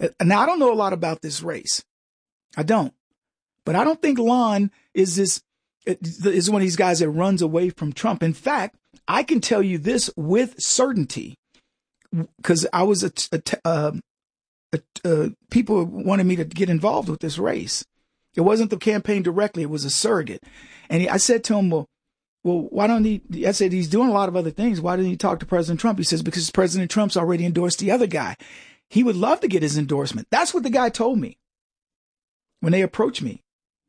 Now, I don't know a lot about this race. I don't. But I don't think Lon is one of these guys that runs away from Trump. In fact, I can tell you this with certainty, because I was people wanted me to get involved with this race. It wasn't the campaign directly. It was a surrogate. And I said to him, well, why don't he, I said, he's doing a lot of other things. Why didn't he talk to President Trump? He says, because President Trump's already endorsed the other guy. He would love to get his endorsement. That's what the guy told me when they approached me.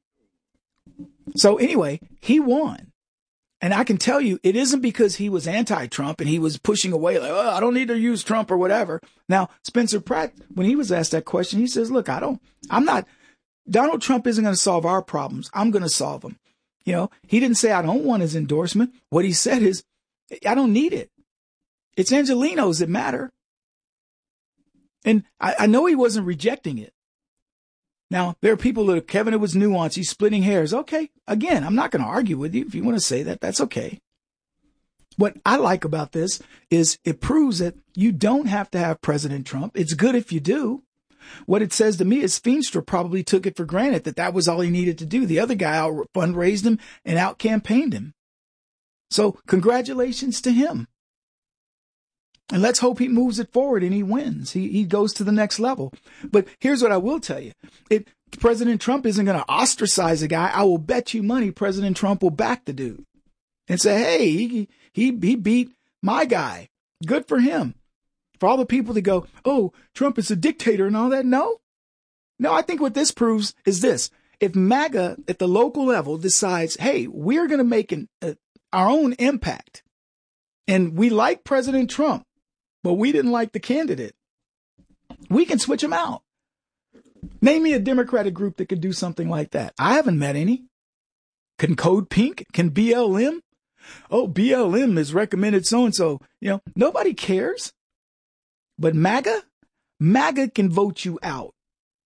So anyway, he won. And I can tell you, it isn't because he was anti-Trump and he was pushing away like, oh, I don't need to use Trump or whatever. Now, Spencer Pratt, when he was asked that question, he says, look, Donald Trump isn't going to solve our problems. I'm going to solve them. You know, he didn't say I don't want his endorsement. What he said is, I don't need it. It's Angelenos that matter. And I know he wasn't rejecting it. Now, there are people that, Kevin, it was nuanced. He's splitting hairs. Okay. Again, I'm not going to argue with you. If you want to say that, that's okay. What I like about this is it proves that you don't have to have President Trump. It's good if you do. What it says to me is Feenstra probably took it for granted that was all he needed to do. The other guy out fundraised him and out campaigned him. So congratulations to him. And let's hope he moves it forward and he wins. He goes to the next level. But here's what I will tell you. President Trump isn't going to ostracize a guy. I will bet you money President Trump will back the dude and say, hey, he beat my guy. Good for him. For all the people that go, oh, Trump is a dictator and all that. No, I think what this proves is this. If MAGA at the local level decides, hey, we're going to make our own impact and we like President Trump, but we didn't like the candidate, we can switch them out. Name me a Democratic group that could do something like that. I haven't met any. Can Code Pink? Can BLM? Oh, BLM has recommended so-and-so. You know, nobody cares. But MAGA can vote you out.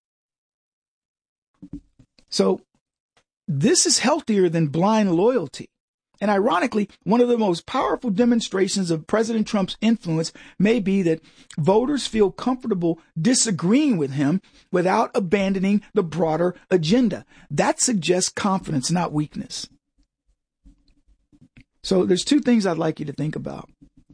So this is healthier than blind loyalty. And ironically, one of the most powerful demonstrations of President Trump's influence may be that voters feel comfortable disagreeing with him without abandoning the broader agenda. That suggests confidence, not weakness. So there's two things I'd like you to think about.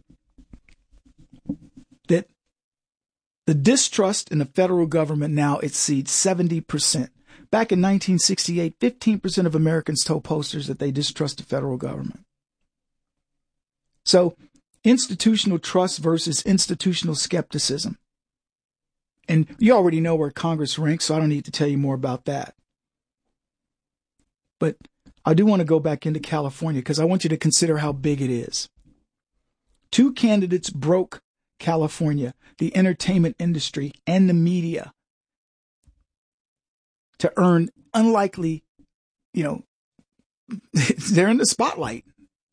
That the distrust in the federal government now exceeds 70%. Back in 1968, 15% of Americans told pollsters that they distrust the federal government. So institutional trust versus institutional skepticism. And you already know where Congress ranks, so I don't need to tell you more about that. But I do want to go back into California because I want you to consider how big it is. Two candidates broke California, the entertainment industry, and the media to earn unlikely, they're in the spotlight.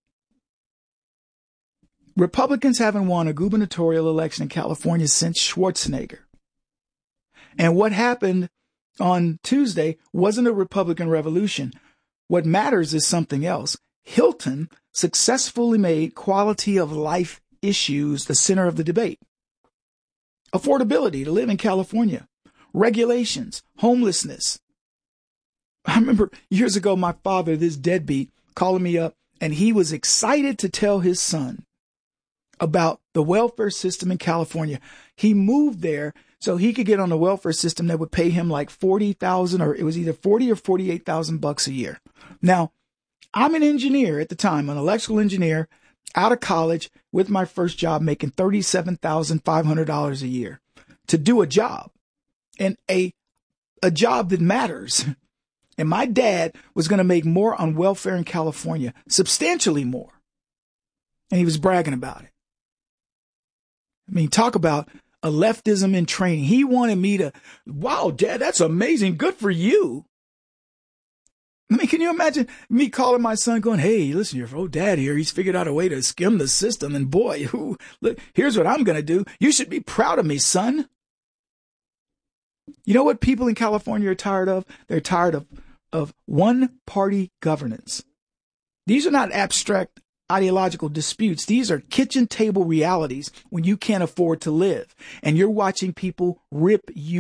Republicans haven't won a gubernatorial election in California since Schwarzenegger. And what happened on Tuesday wasn't a Republican revolution. What matters is something else. Hilton successfully made quality of life issues the center of the debate. Affordability to live in California, regulations, homelessness. I remember years ago, my father, this deadbeat, calling me up, and he was excited to tell his son about the welfare system in California. He moved there so he could get on the welfare system that would pay him like $40,000, or it was either $40,000 or $48,000 a year. Now, I'm an engineer at the time, an electrical engineer, out of college with my first job, making $37,500 a year to do a job, and a job that matters. And my dad was going to make more on welfare in California, substantially more. And he was bragging about it. I mean, talk about a leftism in training. He wanted me to, wow, Dad, that's amazing. Good for you. I mean, can you imagine me calling my son going, hey, listen, your old dad here, he's figured out a way to skim the system. And boy, look, here's what I'm going to do. You should be proud of me, son. You know what people in California are tired of? They're tired of one-party governance. These are not abstract ideological disputes. These are kitchen table realities when you can't afford to live. And you're watching people rip you